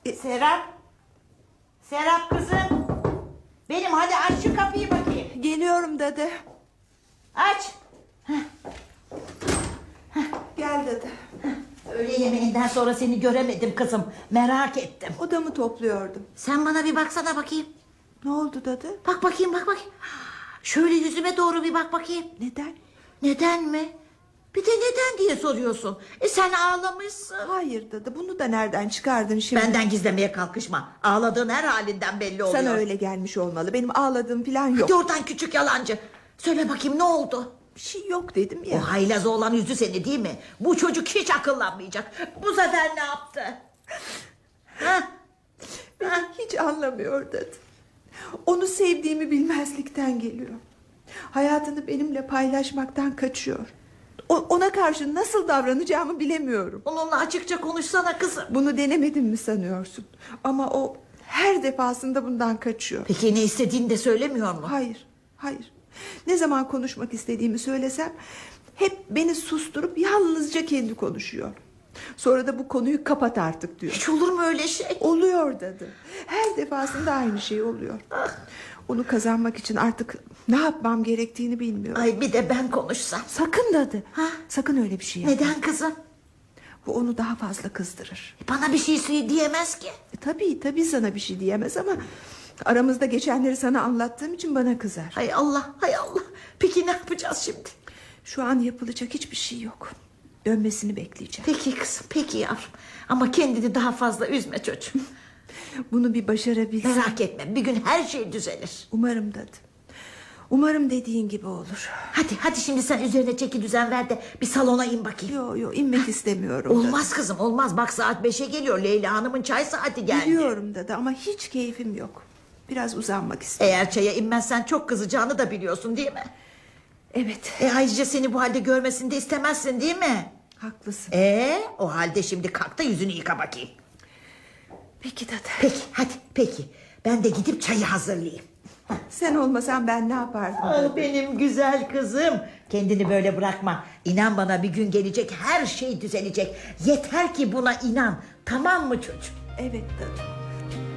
Serap. Serap kızım. Benim, hadi aç şu kapıyı bakayım. Geliyorum dede. Aç. Gel dede. Öğle yemeğinden sonra seni göremedim kızım. Merak ettim. Odamı topluyordum. Sen bana bir baksana bakayım. Ne oldu dede? Bak bakayım, bak bakayım. Şöyle yüzüme doğru bir bak bakayım. Neden? Neden mi? Bir de neden diye soruyorsun. Sen ağlamışsın. Hayır dede, bunu da nereden çıkardın şimdi? Benden gizlemeye kalkışma. Ağladığın her halinden belli oluyor. Sana öyle gelmiş olmalı. Benim ağladığım falan yok. Hadi oradan küçük yalancı. Söyle bakayım, ne oldu? Bir şey yok dedim ya. O haylaz oğlan üzdü seni değil mi? Bu çocuk hiç akıllanmayacak. Bu sefer ne yaptı? Ha? Beni hiç anlamıyor dede. Onu sevdiğimi bilmezlikten geliyor. Hayatını benimle paylaşmaktan kaçıyor. Ona karşı nasıl davranacağımı bilemiyorum. Onunla açıkça konuşsana kızım. Bunu denemedim mi sanıyorsun? Ama o her defasında bundan kaçıyor. Peki ne istediğini de söylemiyor mu? Hayır, hayır. Ne zaman konuşmak istediğimi söylesem hep beni susturup yalnızca kendi konuşuyor. Sonra da bu konuyu kapat artık diyor. Hiç olur mu öyle şey? Oluyor dedi. Her defasında aynı şey oluyor. Onu kazanmak için artık ne yapmam gerektiğini bilmiyorum. Ay, bir de ben konuşsam. Sakın dedi. Ha? Sakın öyle bir şey yapma. Neden kızım? Bu onu daha fazla kızdırır. Bana bir şey diyemez ki. Tabii sana bir şey diyemez ama aramızda geçenleri sana anlattığım için bana kızar. Hay Allah, hay Allah. Peki ne yapacağız şimdi? Şu an yapılacak hiçbir şey yok. Dönmesini bekleyeceğim. Peki kızım, peki yavrum. Ama kendini daha fazla üzme çocuğum. Bunu bir başarabilsem. Merak etme, bir gün her şey düzelir. Umarım dedi. Umarım dediğin gibi olur. Hadi şimdi sen üzerine çeki düzen ver de bir salona in bakayım. Yok inmek istemiyorum. Olmaz kızım, olmaz. Bak saat 5'e geliyor. Leyla Hanım'ın çay saati geldi. Biliyorum dedi ama hiç keyfim yok. Biraz uzanmak istiyorum. Eğer çaya inmezsen çok kızacağını da biliyorsun değil mi? Evet. Ayrıca seni bu halde görmesini de istemezsin değil mi? Haklısın. O halde şimdi kalk da yüzünü yıka bakayım. Peki dede. Peki hadi, peki. Ben de gidip çayı hazırlayayım. Sen olmasan ben ne yapardım? Ah, benim güzel kızım. Kendini böyle bırakma. İnan bana, bir gün gelecek, her şey düzelecek. Yeter ki buna inan. Tamam mı çocuğum? Evet dede.